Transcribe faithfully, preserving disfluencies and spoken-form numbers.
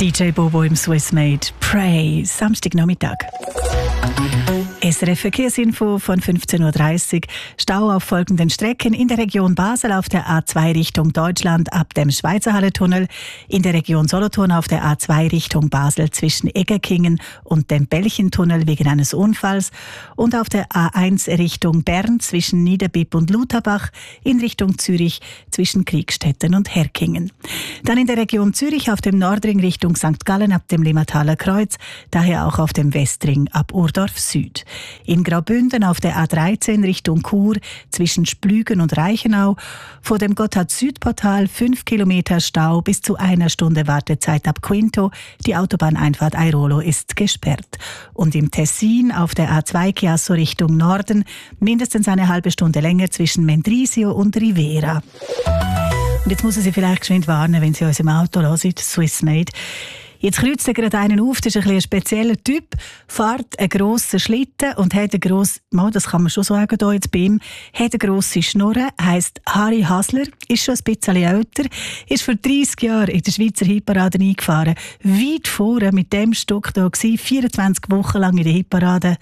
D J Bobo im Swiss Made Pray, Samstagnachmittag. S R F-Verkehrsinfo von fünfzehn Uhr dreißig. Stau auf folgenden Strecken: in der Region Basel auf der A zwei Richtung Deutschland ab dem Schweizerhalle-Tunnel, in der Region Solothurn auf der A zwei Richtung Basel zwischen Egerkingen und dem Belchentunnel wegen eines Unfalls und auf der A eins Richtung Bern zwischen Niederbipp und Lutherbach in Richtung Zürich zwischen Kriegstetten und Herkingen. Dann in der Region Zürich auf dem Nordring Richtung Sankt Gallen ab dem Limmataler Kreuz, daher auch auf dem Westring ab Urdorf Süd. In Graubünden auf der A dreizehn Richtung Chur zwischen Splügen und Reichenau, vor dem Gotthard-Süd-Portal fünf Kilometer Stau bis zu einer Stunde Wartezeit ab Quinto. Die Autobahneinfahrt Airolo ist gesperrt. Und im Tessin auf der A zwei Chiasso Richtung Norden mindestens eine halbe Stunde länger zwischen Mendrisio und Rivera. Und jetzt muss ich Sie vielleicht geschwind warnen, wenn Sie uns im Auto hören, Swiss Made. Jetzt kreuzt er gerade einen auf, das ist ein bisschen ein spezieller Typ, fährt einen grossen Schlitten und hat eine grosse, das kann man schon sagen hier jetzt bei ihm, hat eine grosse Schnurre, heisst Harry Hasler, ist schon ein bisschen älter, ist vor dreissig Jahren in der Schweizer Hitparade eingefahren, weit vorne mit dem Stück da gewesen, vierundzwanzig Wochen lang in der Hitparade